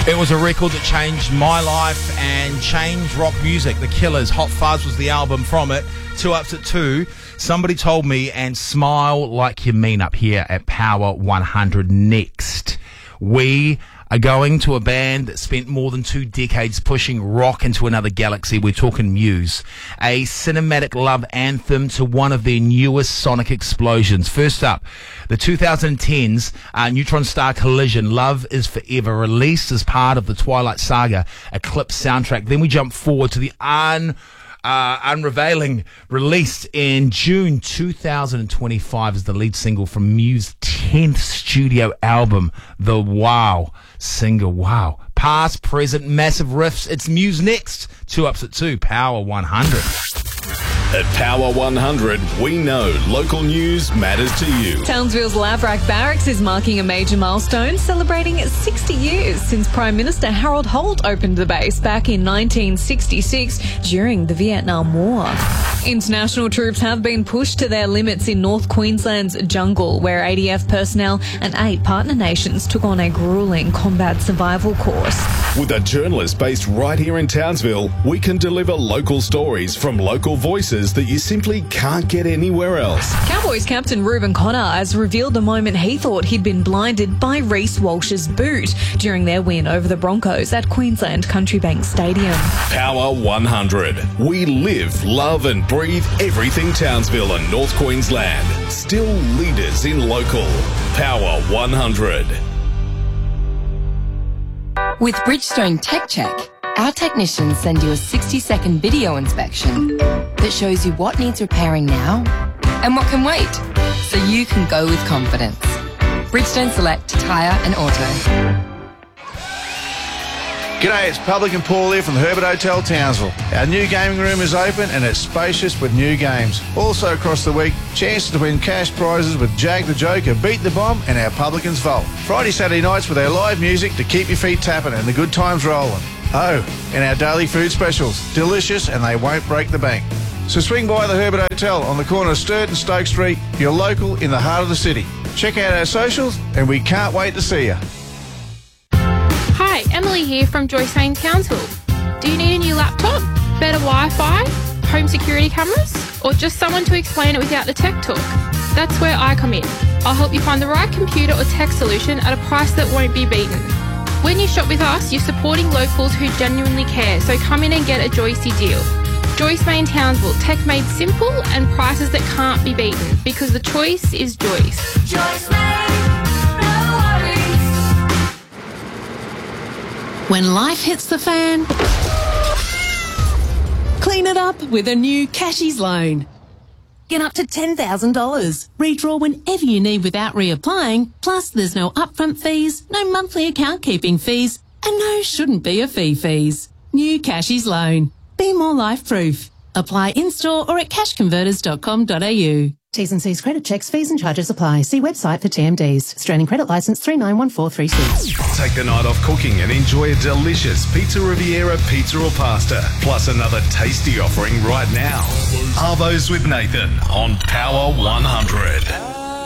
It was a record that changed my life and changed rock music. The Killers, Hot Fuzz was the album from it. 2 Ups at 2. Somebody Told Me and Smile Like You Mean up here at Power 100. Next, we are going to a band that spent more than 2 decades pushing rock into another galaxy. We're talking Muse, a cinematic love anthem to one of their newest sonic explosions. First up, the 2010s Neutron Star Collision, Love Is Forever, released as part of the Twilight Saga Eclipse soundtrack. Then we jump forward to the Unrevealing, released in June 2025 as the lead single from Muse's 10th studio album, the Wow single. Wow. Past, present, massive riffs. It's Muse next. 2 Ups at 2, Power 100. At Power 100, we know local news matters to you. Townsville's Laverack Barracks is marking a major milestone, celebrating 60 years since Prime Minister Harold Holt opened the base back in 1966 during the Vietnam War. International troops have been pushed to their limits in North Queensland's jungle, where ADF personnel and 8 partner nations took on a gruelling combat survival course. With a journalist based right here in Townsville, we can deliver local stories from local voices that you simply can't get anywhere else. Cowboys captain Reuben Cotter has revealed the moment he thought he'd been blinded by Reece Walsh's boot during their win over the Broncos at Queensland Country Bank Stadium. Power 100. We live, love and breathe everything Townsville and North Queensland. Still leaders in local. Power 100. With Bridgestone Tech Check, our technicians send you a 60-second video inspection that shows you what needs repairing now and what can wait, so you can go with confidence. Bridgestone Select Tyre and Auto. G'day, it's Publican Paul here from the Herbert Hotel Townsville. Our new gaming room is open and it's spacious with new games. Also across the week, chances to win cash prizes with Jag the Joker, Beat the Bomb and our Publicans Vault. Friday, Saturday nights with our live music to keep your feet tapping and the good times rolling. Oh, and our daily food specials. Delicious and they won't break the bank. So swing by the Herbert Hotel on the corner of Sturt and Stoke Street, your local in the heart of the city. Check out our socials and we can't wait to see you. Hi, Emily here from Joyce Lane Townsville. Do you need a new laptop, better Wi-Fi, home security cameras, or just someone to explain it without the tech talk? That's where I come in. I'll help you find the right computer or tech solution at a price that won't be beaten. When you shop with us, you're supporting locals who genuinely care, so come in and get a Joycey deal. Joyce Lane Townsville, tech made simple and prices that can't be beaten, because the choice is Joyce. Joyce Lane, no worries. When life hits the fan, clean it up with a new Cashies loan. Get up to $10,000. Redraw whenever you need without reapplying. Plus, there's no upfront fees, no monthly account keeping fees, and no shouldn't be a fees. New Cashies loan. Be more life proof. Apply in-store or at cashconverters.com.au. T's and C's credit checks, fees and charges apply. See website for TMDs. Australian Credit Licence 391436. Take the night off cooking and enjoy a delicious Pizza Riviera pizza or pasta, plus another tasty offering right now. Arvos with Nathan on Power 100.